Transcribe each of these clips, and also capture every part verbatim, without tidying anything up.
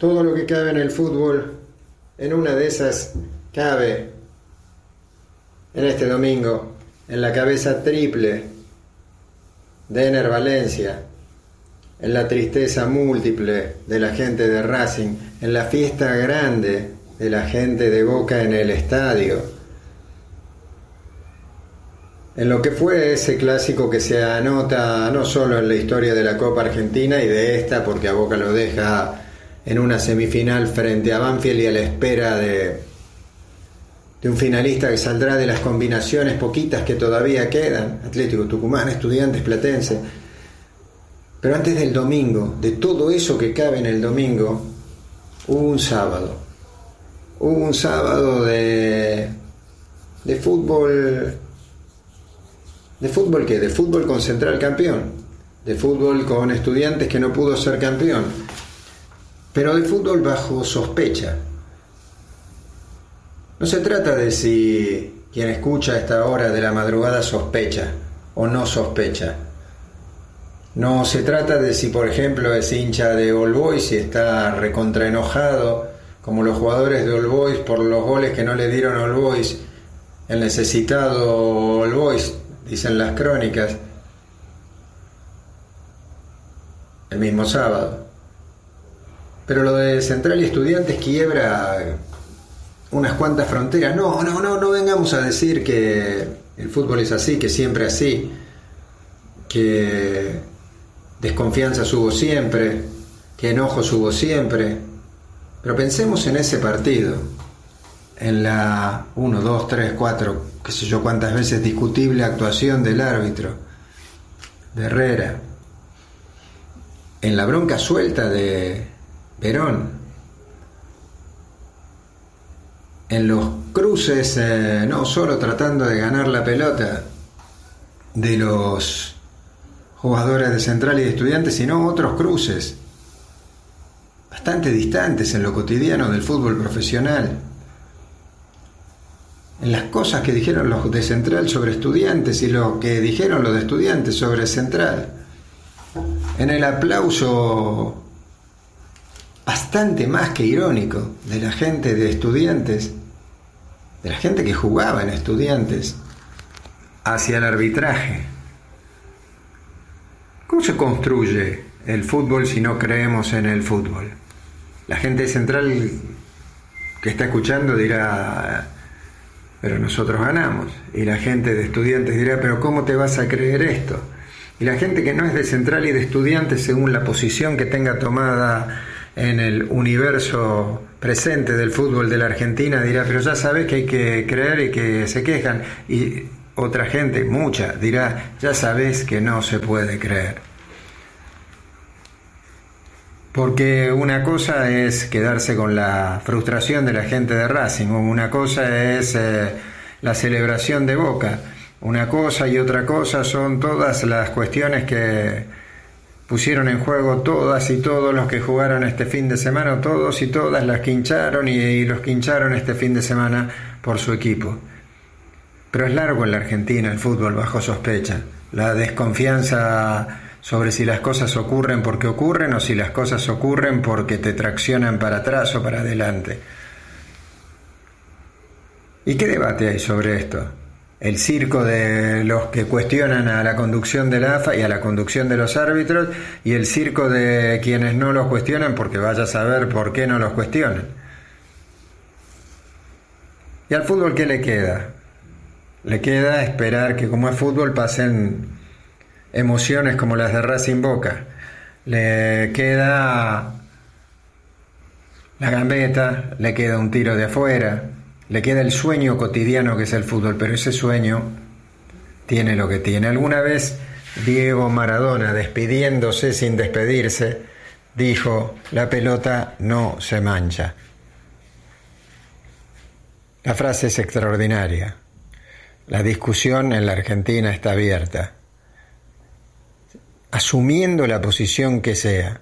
Todo lo que cabe en el fútbol, en una de esas cabe en este domingo, en la cabeza triple de Ener Valencia, en la tristeza múltiple de la gente de Racing, en la fiesta grande de la gente de Boca en el estadio, en lo que fue ese clásico que se anota no solo en la historia de la Copa Argentina y de esta, porque a Boca lo deja en una semifinal frente a Banfield y a la espera de, de un finalista que saldrá de las combinaciones poquitas que todavía quedan, Atlético Tucumán, Estudiantes, Platense. Pero antes del domingo, de todo eso que cabe en el domingo, hubo un sábado. Hubo un sábado de, de fútbol. ¿De fútbol qué? De fútbol con Central campeón. De fútbol con Estudiantes que no pudo ser campeón. Pero de fútbol bajo sospecha. No se trata de si quien escucha a esta hora de la madrugada sospecha o no sospecha. No se trata de si, por ejemplo, es hincha de All Boys y está recontraenojado, como los jugadores de All Boys, por los goles que no le dieron a All Boys, el necesitado All Boys, dicen las crónicas, el mismo sábado. Pero lo de Central y Estudiantes quiebra unas cuantas fronteras. No, no, no, no vengamos a decir que el fútbol es así, que siempre así, que desconfianza hubo siempre, que enojos hubo siempre. Pero pensemos en ese partido, en la uno, dos, tres, cuatro, qué sé yo cuántas veces discutible actuación del árbitro, de Herrera, en la bronca suelta de Perón, en los cruces, eh, no solo tratando de ganar la pelota de los jugadores de Central y de Estudiantes, sino otros cruces bastante distantes en lo cotidiano del fútbol profesional, en las cosas que dijeron los de Central sobre Estudiantes y lo que dijeron los de Estudiantes sobre Central, en el aplauso bastante más que irónico de la gente de Estudiantes, de la gente que jugaba en Estudiantes, hacia el arbitraje. ¿Cómo se construye el fútbol si no creemos en el fútbol? La gente de Central que está escuchando dirá, pero nosotros ganamos. Y la gente de Estudiantes dirá, pero ¿cómo te vas a creer esto? Y la gente que no es de Central y de Estudiantes, según la posición que tenga tomada en el universo presente del fútbol de la Argentina, dirá, pero ya sabes que hay que creer y que se quejan. Y otra gente, mucha, dirá, ya sabes que no se puede creer. Porque una cosa es quedarse con la frustración de la gente de Racing, una cosa es eh, la celebración de Boca, una cosa y otra cosa son todas las cuestiones que pusieron en juego todas y todos los que jugaron este fin de semana, todos y todas las que hincharon y, y los que hincharon este fin de semana por su equipo. Pero es largo en la Argentina el fútbol bajo sospecha, la desconfianza sobre si las cosas ocurren porque ocurren o si las cosas ocurren porque te traccionan para atrás o para adelante. ¿Y qué debate hay sobre esto? El circo de los que cuestionan a la conducción de la A F A y a la conducción de los árbitros, y el circo de quienes no los cuestionan porque vaya a saber por qué no los cuestionan. ¿Y al fútbol qué le queda? Le queda esperar que, como es fútbol, pasen emociones como las de Racing Boca. Le queda la gambeta, le queda un tiro de afuera, le queda el sueño cotidiano que es el fútbol, pero ese sueño tiene lo que tiene. Alguna vez Diego Maradona, despidiéndose sin despedirse, dijo, la pelota no se mancha. La frase es extraordinaria. La discusión en la Argentina está abierta, asumiendo la posición que sea,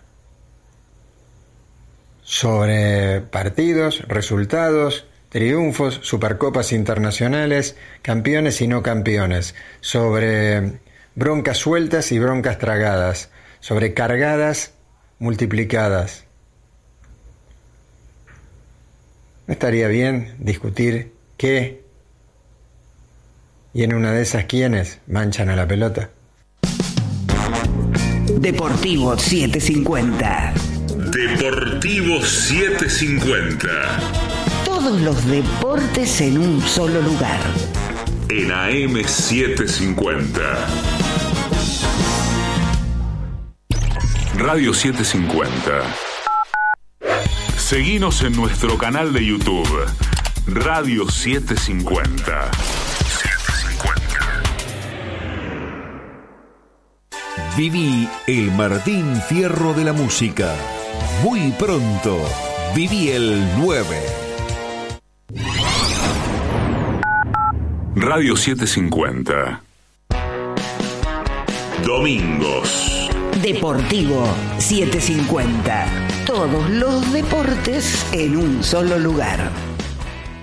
sobre partidos, resultados, triunfos, supercopas internacionales, campeones y no campeones, sobre broncas sueltas y broncas tragadas, sobre cargadas multiplicadas. ¿No estaría bien discutir qué y en una de esas quiénes manchan a la pelota? Deportivo setecientos cincuenta. Deportivo setecientos cincuenta. Todos los deportes en un solo lugar. En A M setecientos cincuenta. Radio setecientos cincuenta. Seguinos en nuestro canal de YouTube. Radio setecientos cincuenta. Viví el Martín Fierro de la música. Muy pronto, viví el nueve. Radio setecientos cincuenta. Domingos. Deportivo setecientos cincuenta. Todos los deportes en un solo lugar.